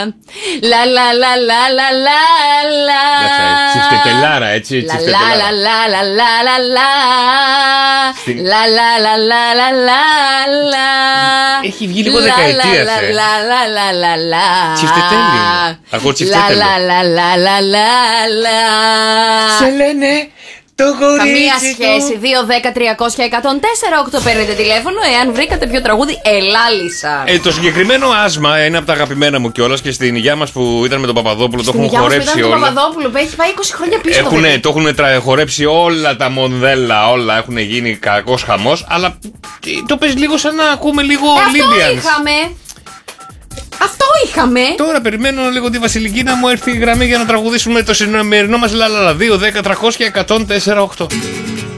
Λα λα λα λα λα λα. Τσιφτετελάρα, έτσι. Λα λα λα λα λα λα λα. Λα λα λα λα λα λα λα. Έχει βγει λίγο δεκαετίας. Λα λα λα λα λα. Τσιφτετέλη. Ακούω τσιφτετέλο. Λα λα λα λα λα λα. Σε λένε το κορίτσι. Καμία σχέση. 2-10-300-104-8 παίρνετε τηλέφωνο εάν βρήκατε ποιο τραγούδι ελάλησα. Το συγκεκριμένο άσμα είναι από τα αγαπημένα μου κιόλας και στην υγειά μας που ήταν με τον Παπαδόπουλο. Το έχουν χορέψει όλα. Τον Παπαδόπουλο έχει πάει 20 χρόνια πίσω. Το έχουν χορέψει όλα τα μοντέλα, όλα έχουν γίνει κακός χαμός. Αλλά το παίζει λίγο σαν να ακούμε λίγο Olympians. Αυτό είχαμε. Τώρα περιμένω λίγο τη Βασιλική να μου έρθει η γραμμή για να τραγουδήσουμε το σημερινό μας Λαλαλα. 2-10-300-104-8.